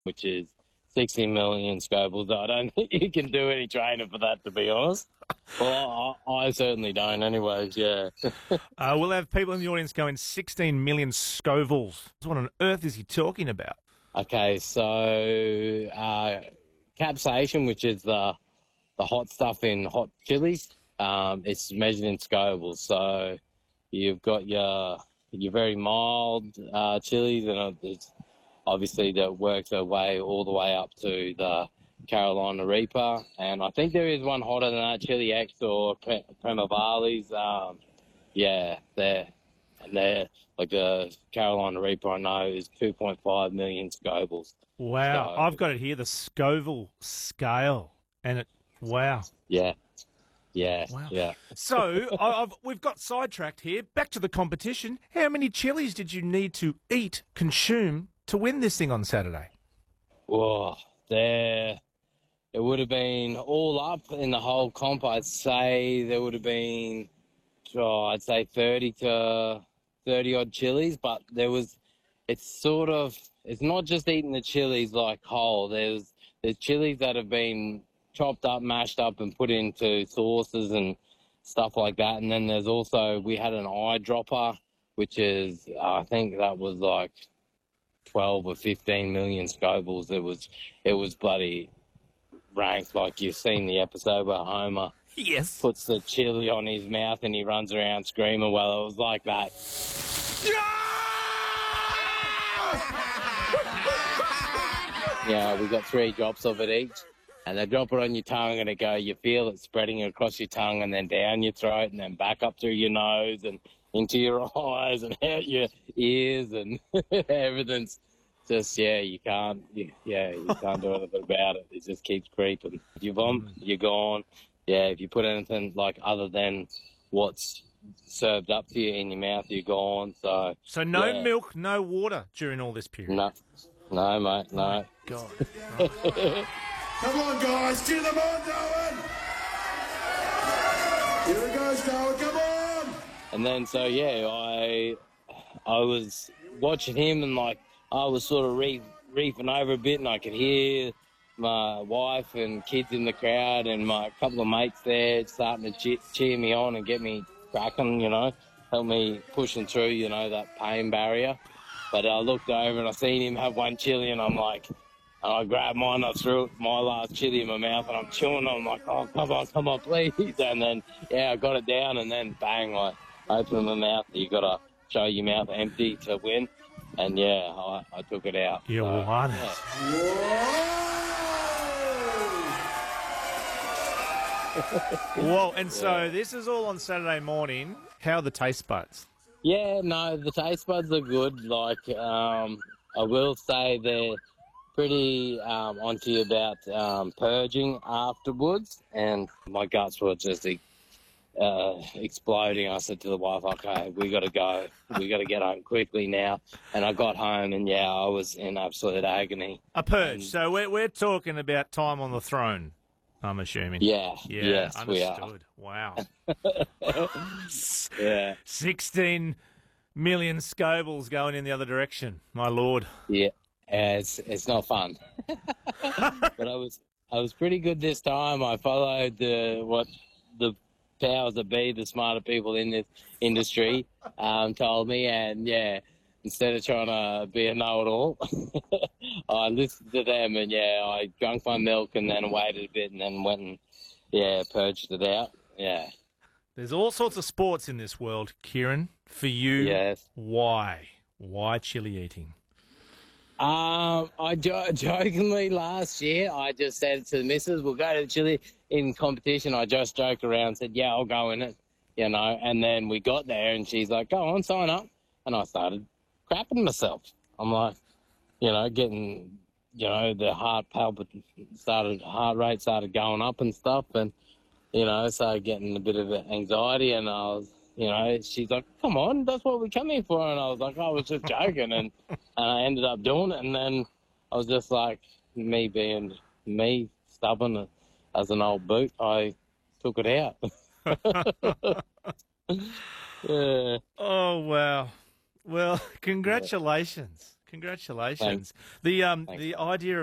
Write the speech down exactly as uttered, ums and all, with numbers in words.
which is sixty million Scovilles. I don't think you can do any training for that, to be honest. Well, I, I certainly don't anyways, yeah. uh, we'll have people in the audience going sixteen million Scovilles. What on earth is he talking about? Okay, so uh, capsaicin, which is the, the hot stuff in hot chilies, um, it's measured in Scovilles. So you've got your your very mild uh, chilies, and it's obviously that works their way all the way up to the Carolina Reaper, and I think there is one hotter than that, Chili X or Pre- Primavales. Um, yeah, they're, they're like the Carolina Reaper, I know, is two point five million Scovilles. Wow, So, I've got it here, the Scoville scale, and it, wow. Yeah, yeah, Wow. yeah. So I- I've, we've got sidetracked here. Back to the competition. How many chilies did you need to eat, consume, to win this thing on Saturday? Whoa, there, it would have been all up in the whole comp. I'd say there would have been, oh, I'd say thirty to thirty odd chilies, but there was, it's sort of, it's not just eating the chilies like whole. There's, there's chilies that have been chopped up, mashed up, and put into sauces and stuff like that. And then there's also, we had an eyedropper, which is, I think that was like twelve or fifteen million Scovilles. It was, it was bloody ranked, like you've seen the episode where Homer Yes. puts the chili on his mouth and he runs around screaming. Well, it was like that. Yeah, we got three drops of it each, and they drop it on your tongue, and it go, you feel it spreading across your tongue and then down your throat and then back up through your nose and into your eyes and out your ears, and everything's just, yeah, you can't, you, yeah, you can't do anything about it. It just keeps creeping. If you vomit, you're gone. Yeah, if you put anything like other than what's served up to you in your mouth, you're gone. So, So no yeah. milk, no water during all this period? No, no, mate, no. God. Come on, guys, cheer them on, Darwin! Here it goes, Darwin, come on! And then, so, yeah, I I was watching him, and, like, I was sort of re- reefing over a bit, and I could hear my wife and kids in the crowd and my couple of mates there starting to che- cheer me on and get me cracking, you know, help me pushing through, you know, that pain barrier. But I looked over and I seen him have one chili, and I'm like, and I grabbed mine, I threw my last chili in my mouth, and I'm chewing. I'm like, oh, come on, come on, please. And then, yeah, I got it down, and then bang, I opened my mouth. You got to show your mouth empty to win. And, yeah, I, I took it out. You So, won it. yeah. Whoa, and so this is all on Saturday morning. How are the taste buds? Yeah, no, the taste buds are good. Like, um, I will say they're pretty um, onto you about um, purging afterwards, and my guts were just uh, exploding. I said to the wife, okay, we got to go. We got to get home quickly now. And I got home, and, yeah, I was in absolute agony. A purge. And, so we're, we're talking about time on the throne, I'm assuming. yeah, Yeah, yes, understood. Wow. we are. Yeah, sixteen million Scovilles going in the other direction, my lord. yeah. Yeah, it's it's not fun, but I was I was pretty good this time. I followed the what the powers that be, the smarter people in this industry, um, told me, and yeah, instead of trying to be a know-it-all, I listened to them, and yeah, I drank my milk, and then waited a bit, and then went and yeah, purged it out. Yeah. There's all sorts of sports in this world, Kieran. For you, Yes. why? Why chili eating? Um, I jo- jokingly last year, I just said to the missus, we'll go to the chili in competition. I just joked around, said, yeah, I'll go in it, you know. And then we got there, and she's like, go on, sign up. And I started crapping myself. I'm like, you know, getting, you know, the heart palpit started, heart rate started going up and stuff. And, you know, started getting a bit of anxiety. And I was, you know, she's like, come on, that's what we come here for. And I was like, I was just joking. And, and I ended up doing it. And then I was just like, me being me, stubborn as an old boot, I took it out. Yeah. Oh, wow. Well, congratulations. Congratulations. The um Thanks. the idea